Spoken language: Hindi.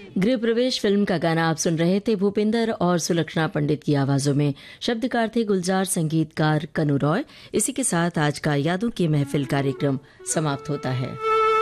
गृह प्रवेश फिल्म का गाना आप सुन रहे थे भूपिंदर और सुलक्षणा पंडित की आवाजों में। शब्दकार थे गुलजार, संगीतकार कनु रॉय। इसी के साथ आज का यादों की महफिल कार्यक्रम समाप्त होता है।